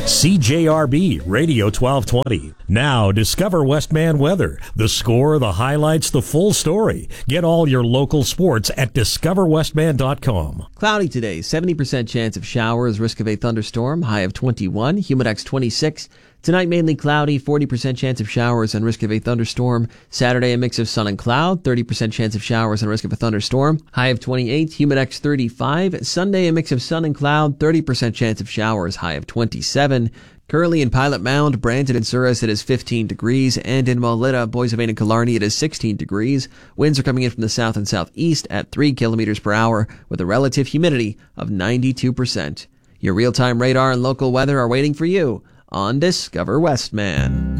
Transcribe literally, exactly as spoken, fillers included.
C J R B Radio twelve twenty. Now discover Westman weather. The score, the highlights, the full story. Get all your local sports at discover westman dot com. Cloudy today, seventy percent chance of showers, risk of a thunderstorm, high of twenty-one, humidex twenty-six. Tonight mainly cloudy, forty percent chance of showers and risk of a thunderstorm. Saturday a mix of sun and cloud, thirty percent chance of showers and risk of a thunderstorm, high of twenty-eight, humidex thirty-five. Sunday a mix of sun and cloud, thirty percent chance of showers, high of twenty-seven. Currently in Pilot Mound, Brandon and Souris it is fifteen degrees, and in Molita, Boissevain and Killarney it is sixteen degrees. Winds are coming in from the south and southeast at three kilometers per hour with a relative humidity of ninety-two percent. Your real-time radar and local weather are waiting for you on Discover Westman.